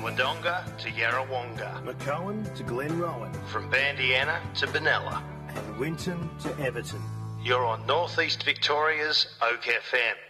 Wodonga to Yarrawonga, McCowan to Glenrowan, from Bandiana to Benalla, and Winton to Everton. You're on Northeast Victoria's Oak FM.